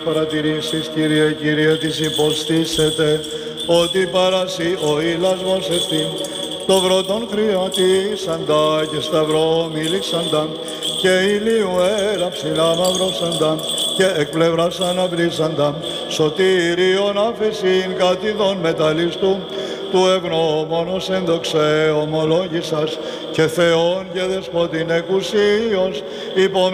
Παρατηρήσεις, Κύριε, Κύριε, της υποστήσετε, ότι παρασύ ο ήλασμος εστίν, το βρότον κρυατήσαντα και σταυρό μιλήσαντα, και ηλίου έλα ψηλά μαυρώσαντα, και εκ πλευράς αναβρίσαντα, σωτήριον αφεσίν κατηδών μεταλλίστου, του ευγνώμονος ενδοξέ ομολόγησας, και Θεόν και Δεσπότην εκουσίως,